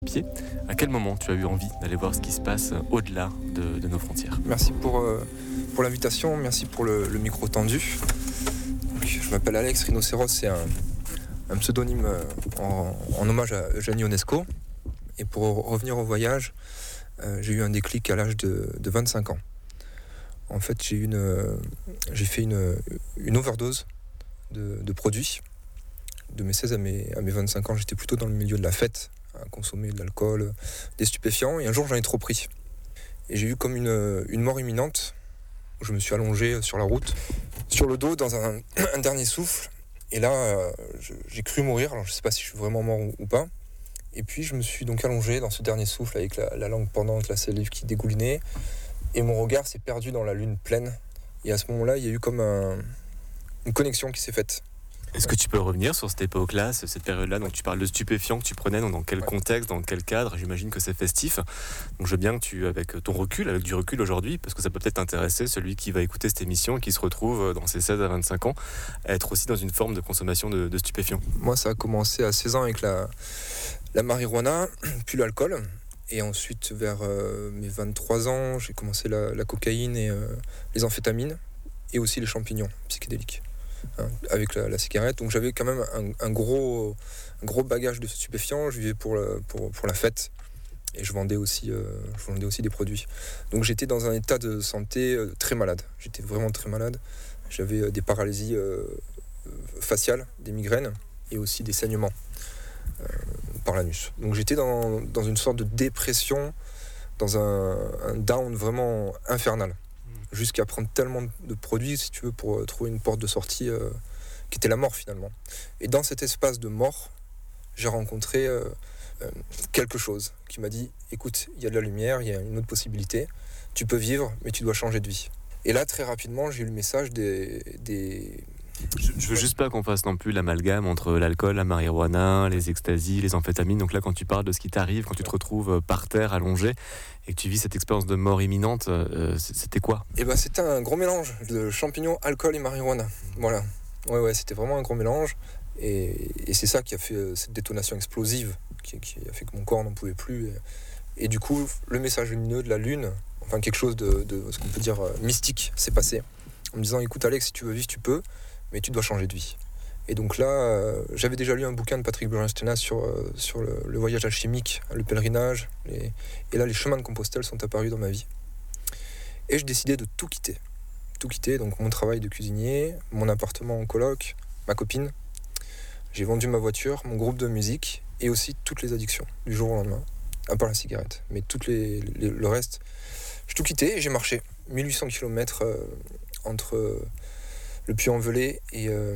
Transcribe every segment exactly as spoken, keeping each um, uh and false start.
Pied. À quel moment tu as eu envie d'aller voir ce qui se passe au-delà de, de nos frontières? Merci pour, euh, pour l'invitation, merci pour le, le micro tendu. Donc, je m'appelle Alex Rhinocéros, c'est un, un pseudonyme en, en hommage à Eugénie Ionesco. Et pour revenir au voyage, euh, j'ai eu un déclic à l'âge de, de vingt-cinq ans. En fait, j'ai, une, euh, j'ai fait une, une overdose de, de produits. De mes seize à mes, à mes vingt-cinq ans, j'étais plutôt dans le milieu de la fête, à consommer de l'alcool, des stupéfiants, et un jour j'en ai trop pris. Et j'ai eu comme une, une mort imminente, où je me suis allongé sur la route, sur le dos, dans un, un dernier souffle, et là euh, je, j'ai cru mourir, alors je ne sais pas si je suis vraiment mort ou, ou pas, et puis je me suis donc allongé dans ce dernier souffle, avec la, la langue pendante, la salive qui dégoulinait, et mon regard s'est perdu dans la lune pleine, et à ce moment-là il y a eu comme un, une connexion qui s'est faite. Est-ce que tu peux revenir sur cette époque-là, cette période-là? Donc tu parles de stupéfiants que tu prenais, donc dans quel Ouais. contexte, dans quel cadre? J'imagine que c'est festif. Donc je veux bien que tu, avec ton recul, avec du recul aujourd'hui, parce que ça peut peut-être intéresser celui qui va écouter cette émission et qui se retrouve dans ses seize à vingt-cinq ans, à être aussi dans une forme de consommation de, de stupéfiants. Moi ça a commencé à seize ans avec la, la marijuana, puis l'alcool. Et ensuite, vers euh, mes vingt-trois ans, j'ai commencé la, la cocaïne et euh, les amphétamines, et aussi les champignons psychédéliques, hein, avec la, la cigarette. Donc j'avais quand même un, un, gros, un gros bagage de stupéfiants. Je vivais pour, le, pour, pour la fête, et je vendais, aussi, euh, je vendais aussi des produits. Donc j'étais dans un état de santé euh, très malade. J'étais vraiment très malade. J'avais euh, des paralysies euh, faciales, des migraines, et aussi des saignements euh, par l'anus. Donc j'étais dans, dans une sorte de dépression, dans un, un down vraiment infernal, jusqu'à prendre tellement de produits, si tu veux, pour trouver une porte de sortie euh, qui était la mort finalement. Et dans cet espace de mort, j'ai rencontré euh, euh, quelque chose qui m'a dit « Écoute, il y a de la lumière, il y a une autre possibilité, tu peux vivre, mais tu dois changer de vie. » Et là, très rapidement, j'ai eu le message des... des Je, je veux juste pas qu'on fasse non plus l'amalgame entre l'alcool, la marijuana, les extasies, les amphétamines. Donc là, quand tu parles de ce qui t'arrive, quand tu te retrouves par terre, allongé, et que tu vis cette expérience de mort imminente, euh, c'était quoi? Eh ben, c'était un gros mélange de champignons, alcool et marijuana. Voilà. Ouais, ouais, c'était vraiment un gros mélange. Et, et c'est ça qui a fait euh, cette détonation explosive, qui, qui a fait que mon corps n'en pouvait plus. Et, et du coup, le message lumineux de la lune, enfin quelque chose de, de ce qu'on peut dire euh, mystique, s'est passé. En me disant, écoute Alex, si tu veux vivre, tu peux, mais tu dois changer de vie. Et donc là, euh, j'avais déjà lu un bouquin de Patrick Burin-Stena sur, euh, sur le, le voyage alchimique, le pèlerinage. Les, et là, les chemins de Compostelle sont apparus dans ma vie. Et je décidais de tout quitter. Tout quitter, donc mon travail de cuisinier, mon appartement en coloc, ma copine. J'ai vendu ma voiture, mon groupe de musique et aussi toutes les addictions du jour au lendemain, à part la cigarette. Mais toutes les, les, le reste, j'ai tout quitté et j'ai marché mille huit cents kilomètres euh, entre euh, le Puy-en-Velay et euh,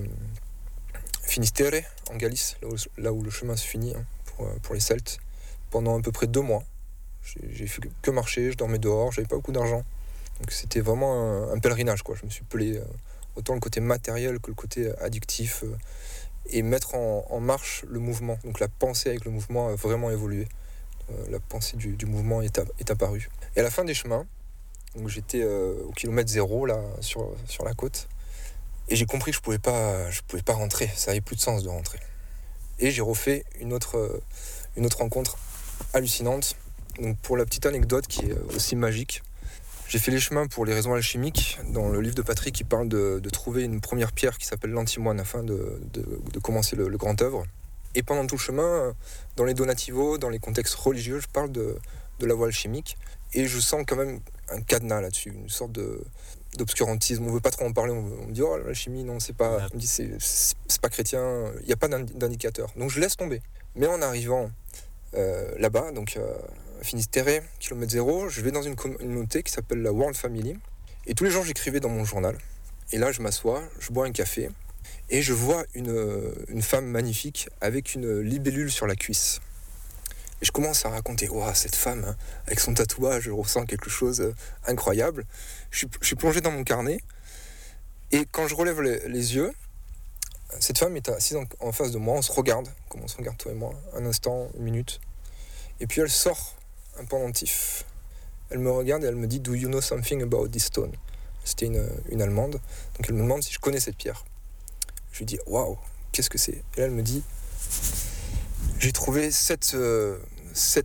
Finistère, en Galice, là où, là où le chemin se finit, hein, pour, pour les Celtes, pendant à peu près deux mois. J'ai, j'ai fait que marcher, je dormais dehors, j'avais pas beaucoup d'argent. Donc c'était vraiment un, un pèlerinage, quoi. Je me suis pelé euh, autant le côté matériel que le côté addictif, euh, et mettre en, en marche le mouvement. Donc la pensée avec le mouvement a vraiment évolué. Euh, la pensée du, du mouvement est, a, est apparue. Et à la fin des chemins, donc j'étais euh, au kilomètre zéro, là, sur, sur la côte, et j'ai compris que je pouvais pas, je pouvais pas rentrer. Ça avait plus de sens de rentrer. Et j'ai refait une autre, une autre rencontre hallucinante. Donc pour la petite anecdote qui est aussi magique, j'ai fait les chemins pour les raisons alchimiques. Dans le livre de Patrick, il parle de, de trouver une première pierre qui s'appelle l'antimoine afin de, de, de commencer le, le grand œuvre. Et pendant tout le chemin, dans les donativos, dans les contextes religieux, je parle de, de la voie alchimique. Et je sens quand même un cadenas là-dessus, une sorte de, d'obscurantisme. On veut pas trop en parler. On, on me dit, oh, l'alchimie, non, c'est pas, on me dit, c'est, c'est, c'est pas chrétien. Il n'y a pas d'indicateur. Donc je laisse tomber. Mais en arrivant euh, là-bas, donc euh, à Finistère, kilomètre zéro, je vais dans une communauté qui s'appelle la World Family. Et tous les jours, j'écrivais dans mon journal. Et là, je m'assois, je bois un café. Et je vois une, une femme magnifique avec une libellule sur la cuisse. Et je commence à raconter, wow, cette femme, hein, avec son tatouage, je ressens quelque chose d'incroyable. Je suis, je suis plongé dans mon carnet. Et quand je relève les, les yeux, cette femme est assise en, en face de moi. On se regarde, comme on se regarde toi et moi, un instant, une minute. Et puis elle sort un pendentif. Elle me regarde et elle me dit, do you know something about this stone? C'était une, une Allemande. Donc elle me demande si je connais cette pierre. Je lui dis, waouh, qu'est-ce que c'est? Et là elle me dit, j'ai trouvé cette, euh, cette